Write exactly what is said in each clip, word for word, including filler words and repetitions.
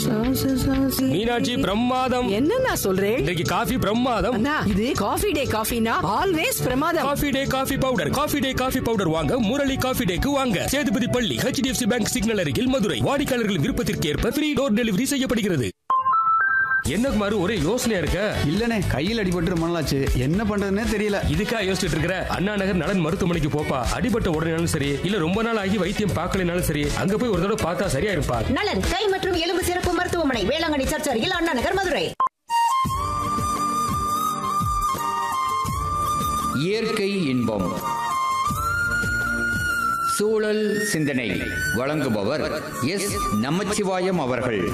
மீனாட்சி பிரமாதம். என்ன நான் சொல்றேன், இன்றைக்கு காஃபி பிரமாதம். அண்ணா, இது காஃபி டே காஃபினா ஆல்வேஸ் பிரமாதம். Coffee day coffee powder. Coffee day coffee powder வாங்க முரளி காஃபி டேக்கு வாங்க. சேதுபதி பள்ளி, H D F C bank signal அருகில், மதுரை. வாடிக்கையாளர்களின் விருப்பத்திற்கு ஏற்ப ஃப்ரீ டோர் டெலிவரி செய்யப்படுகிறது. என்ன குமாரு, ஒரே யோசனையா இருக்க? இல்லனே, கையில் அடிபட்டு ரொம்ப நாளாச்சு, என்ன பண்றதுன்னே தெரியல. இதுக்கா யோசிச்சுட்டு இருக்கிற? அண்ணா நகர் நலன் மருத்துவமனைக்கு போப்பா. அடிபட்ட உடனேனாலும் சரி, இல்ல ரொம்ப நாள் ஆகி வைத்தியம் பார்க்கலனாலும் சரி, அங்க போய் ஒரு தடவை பார்த்தா சரியா இருப்பா. நலன் கை மற்றும் எலும்பு சிறப்பு மருத்துவமனை, வேளாங்கண்ணி சர்ச் அருகில், அண்ணா நகர், மதுரை. இயற்கை இன்பம், சூழல் சிந்தனை வழங்குபவர் எஸ் நமச்சிவாயம் அவர்கள்.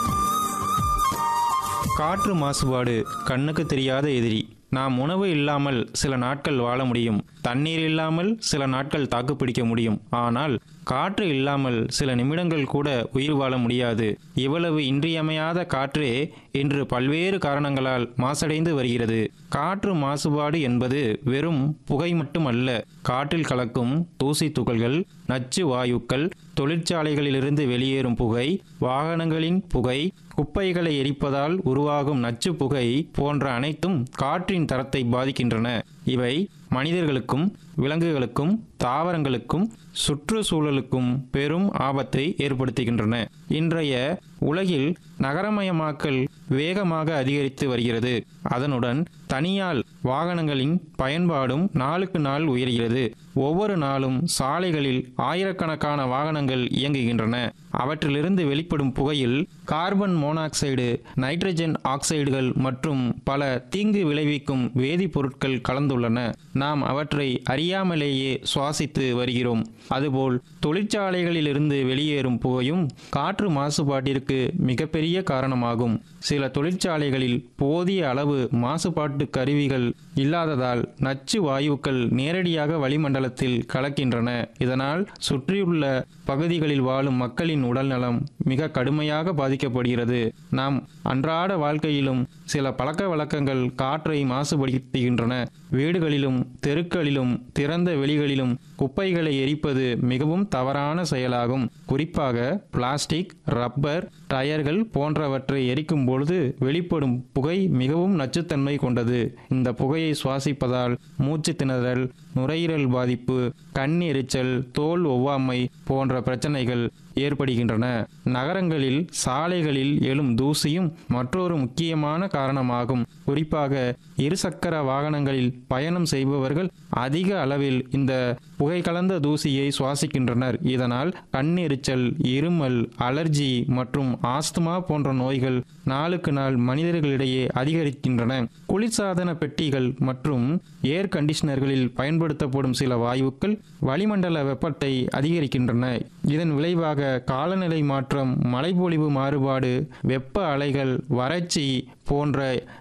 காற்று மாசுபாடு கண்ணுக்கு தெரியாத எதிரி. நாம் உணவு இல்லாமல் சில நாட்கள் வாழ முடியும், தண்ணீர் இல்லாமல் சில நாட்கள் தாக்குப்பிடிக்க முடியும். ஆனால் காற்று இல்லாமல் சில நிமிடங்கள் கூட உயிர் வாழ முடியாது. இவ்வளவு இன்றியமையாத காற்றே இன்று பல்வேறு காரணங்களால் மாசடைந்து வருகிறது. காற்று மாசுபாடு என்பது வெறும் புகை மட்டுமல்ல. காற்றில் கலக்கும் தூசி துகள்கள், நச்சு வாயுக்கள், தொழிற்சாலைகளிலிருந்து வெளியேறும் புகை, வாகனங்களின் புகை, குப்பைகளை எரிப்பதால் உருவாகும் நச்சு புகை போன்ற அனைத்தும் காற்றின் தரத்தை பாதிக்கின்றன. இவை மனிதர்களுக்கும் விலங்குகளுக்கும் தாவரங்களுக்கும் சுற்றுச்சூழலுக்கும் பெரும் ஆபத்தை ஏற்படுத்துகின்றன. இன்றைய உலகில் நகரமயமாக்கல் வேகமாக அதிகரித்து வருகிறது. அதனுடன் தனியார் வாகனங்களின் பயன்பாடும் நாளுக்கு நாள் உயர்கிறது. ஒவ்வொரு நாளும் சாலைகளில் ஆயிரக்கணக்கான வாகனங்கள் இயங்குகின்றன. அவற்றிலிருந்து வெளிப்படும் புகையில் கார்பன் மோனாக்சைடு, நைட்ரஜன் ஆக்சைடுகள் மற்றும் பல தீங்கு விளைவிக்கும் வேதிப்பொருட்கள் கலந்துள்ளன. நாம் அவற்றை அறியாமலேயே சுவாசித்து வருகிறோம். அதுபோல் தொழிற்சாலைகளிலிருந்து வெளியேறும் புகையும் காற்று மாசுபாட்டிற்கு மிகப்பெரிய காரணமாகும். சில தொழிற்சாலைகளில் போதிய அளவு மாசுபாட்டு கருவிகள் இல்லாததால் நச்சு வாயுக்கள் நேரடியாக வளிமண்டலத்தில் கலக்கின்றன. இதனால் சுற்றியுள்ள பகுதிகளில் வாழும் மக்களின் உடல்நலம் மிக கடுமையாக பாதிக்கப்படுகிறது. நாம் அன்றாட வாழ்க்கையிலும் சில பழக்க வழக்கங்கள் காற்றை மாசுபடுத்துகின்றன. வீடுகளிலும் தெருக்களிலும் திறந்த வெளிகளிலும் குப்பைகளை எரிப்பது மிகவும் தவறான செயலாகும். குறிப்பாக பிளாஸ்டிக், ரப்பர், டயர்கள் போன்றவற்றை எரிக்கும் பொழுது வெளிப்படும் புகை மிகவும் நச்சுத்தன்மை கொண்டது. இந்த புகையை சுவாசிப்பதால் மூச்சு திணறல், நுரையீரல் பாதிப்பு, கண் எரிச்சல், தோல் ஒவ்வாமை போன்ற பிரச்சனைகள் ஏற்படுகின்றன. நகரங்களில் சாலைகளில் எழும் தூசியும் மற்றொரு முக்கியமான காரணமாகும். குறிப்பாக இருசக்கர வாகனங்களில் பயணம் செய்பவர்கள் அதிக அளவில் இந்த புகை கலந்த தூசியை சுவாசிக்கின்றனர். இதனால் கண்ணெரிச்சல், இருமல், அலர்ஜி மற்றும் ஆஸ்துமா போன்ற நோய்கள் நாளுக்கு நாள் மனிதர்களிடையே அதிகரிக்கின்றன. குளிர்சாதன பெட்டிகள் மற்றும் ஏர் கண்டிஷனர்களில் பயன்படுத்தப்படும் சில வாயுக்கள் வளிமண்டல வெப்பத்தை அதிகரிக்கின்றன. இதன் விளைவாக காலநிலை மாற்றம், மழைப்பொழிவு மாறுபாடு, வெப்ப அலைகள், வறட்சி போன்ற